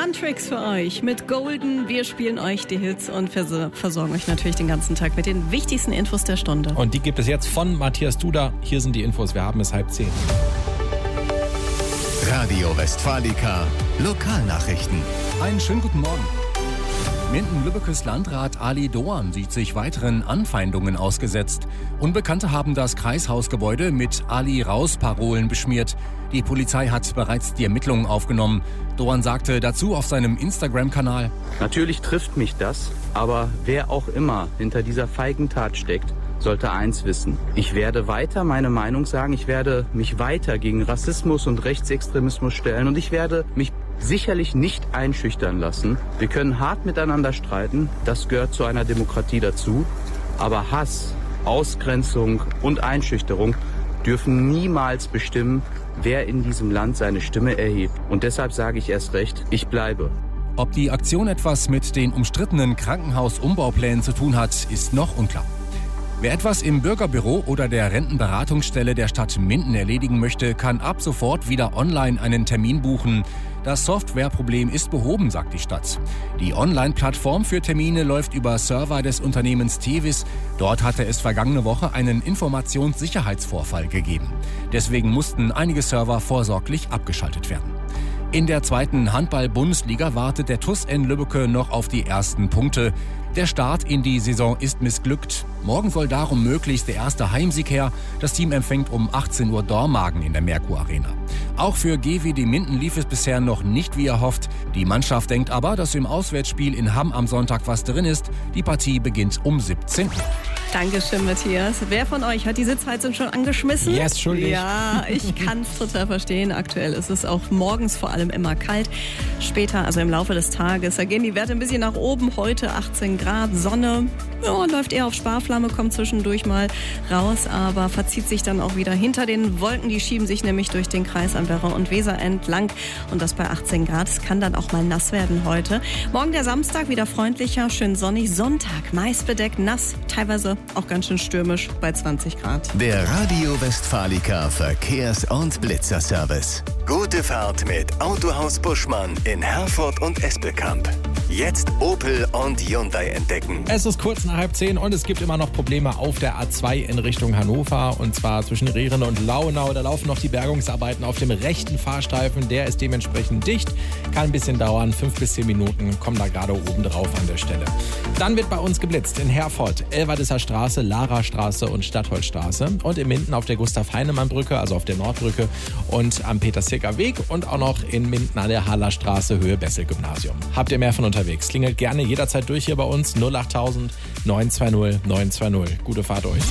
Funtricks für euch mit Golden. Wir spielen euch die Hits und versorgen euch natürlich den ganzen Tag mit den wichtigsten Infos der Stunde. Und die gibt es jetzt von Matthias Duda. Hier sind die Infos. Wir haben es 9:30. Radio Westfalica, Lokalnachrichten. Einen schönen guten Morgen. Minden-Lübbekes Landrat Ali Doan sieht sich weiteren Anfeindungen ausgesetzt. Unbekannte haben das Kreishausgebäude mit Ali Raus-Parolen beschmiert. Die Polizei hat bereits die Ermittlungen aufgenommen. Doan sagte dazu auf seinem Instagram-Kanal: Natürlich trifft mich das, aber wer auch immer hinter dieser feigen Tat steckt, sollte eins wissen. Ich werde weiter meine Meinung sagen, ich werde mich weiter gegen Rassismus und Rechtsextremismus stellen und ich werde mich sicherlich nicht einschüchtern lassen. Wir können hart miteinander streiten, das gehört zu einer Demokratie dazu, aber Hass, Ausgrenzung und Einschüchterung dürfen niemals bestimmen, wer in diesem Land seine Stimme erhebt. Und deshalb sage ich erst recht, ich bleibe. Ob die Aktion etwas mit den umstrittenen Krankenhausumbauplänen zu tun hat, ist noch unklar. Wer etwas im Bürgerbüro oder der Rentenberatungsstelle der Stadt Minden erledigen möchte, kann ab sofort wieder online einen Termin buchen. Das Softwareproblem ist behoben, sagt die Stadt. Die Online-Plattform für Termine läuft über Server des Unternehmens Tevis. Dort hatte es vergangene Woche einen Informationssicherheitsvorfall gegeben. Deswegen mussten einige Server vorsorglich abgeschaltet werden. In der zweiten Handball-Bundesliga wartet der TuS in Lübbecke noch auf die ersten Punkte. Der Start in die Saison ist missglückt. Morgen soll darum möglichst der erste Heimsieg her. Das Team empfängt um 18 Uhr Dormagen in der Merkur Arena. Auch für GWD Minden lief es bisher noch nicht wie erhofft. Die Mannschaft denkt aber, dass im Auswärtsspiel in Hamm am Sonntag was drin ist. Die Partie beginnt um 17 Uhr. Dankeschön, Matthias. Wer von euch hat die Sitzheizung schon angeschmissen? Yes, schuldig. Ja, ich kann es total verstehen. Aktuell ist es auch morgens vor allem immer kalt. Später, also im Laufe des Tages, da gehen die Werte ein bisschen nach oben. Heute 18 Grad, Sonne, ja, läuft eher auf Sparflamme, kommt zwischendurch mal raus, aber verzieht sich dann auch wieder hinter den Wolken. Die schieben sich nämlich durch den Kreis an Werra und Weser entlang und das bei 18 Grad. Es kann dann auch mal nass werden heute. Morgen der Samstag, wieder freundlicher, schön sonnig. Sonntag meist bedeckt, nass, teilweise auch ganz schön stürmisch bei 20 Grad. Der Radio Westfalica Verkehrs- und Blitzerservice. Gute Fahrt mit Autohaus Buschmann in Herford und Espelkamp. Jetzt Opel und Hyundai entdecken. Es ist kurz nach 9:30 und es gibt immer noch Probleme auf der A2 in Richtung Hannover. Und zwar zwischen Rehren und Launau. Da laufen noch die Bergungsarbeiten auf dem rechten Fahrstreifen. Der ist dementsprechend dicht. Kann ein bisschen dauern. 5 bis 10 Minuten kommen da gerade oben drauf an der Stelle. Dann wird bei uns geblitzt in Herford, Elverdisser Straße, Lara-Straße und Stadtholzstraße. Und in Minden auf der Gustav-Heinemann-Brücke, also auf der Nordbrücke und am Peter-Zirker Weg. Und auch noch in Minden an der Haller Straße, Höhe Bessel-Gymnasium. Habt ihr mehr von unterwegs? Klingelt gerne jederzeit durch hier bei uns. 08000 920 920. Gute Fahrt euch.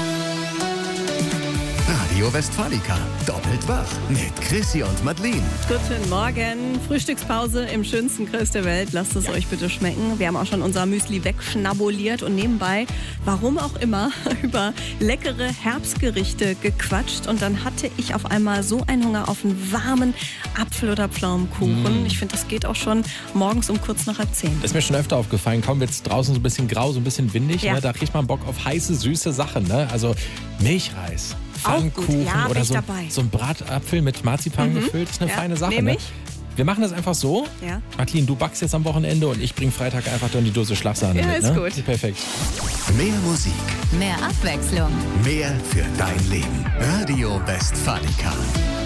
Radio Westfalica, doppelt wach mit Chrissy und Madeleine. Guten Morgen. Frühstückspause im schönsten Kreis der Welt. Lasst es euch bitte schmecken. Wir haben auch schon unser Müsli wegschnabuliert und nebenbei, warum auch immer, über leckere Herbstgerichte gequatscht. Und dann hatte ich auf einmal so einen Hunger auf einen warmen Apfel- oder Pflaumenkuchen. Ich finde, das geht auch schon morgens um kurz nach 9:30. Ist mir schon öfter aufgefallen. Kaum wird es draußen so ein bisschen grau, so ein bisschen windig. Ja. Ne? Da kriegt man Bock auf heiße, süße Sachen. Ne? Also Milchreis, Auch Pfannkuchen gut, ja, bin oder ich so, dabei. so ein Bratapfel mit Marzipan gefüllt. Ist eine Ja, feine Sache. nehm Ne? ich. Wir machen das einfach so. Ja. Martin, du backst jetzt am Wochenende und ich bringe Freitag einfach dann die Dose Schlagsahne Ja, mit. ist Ne? gut. Perfekt. Mehr Musik, Mehr Abwechslung. mehr für dein Leben. Radio Westfalica.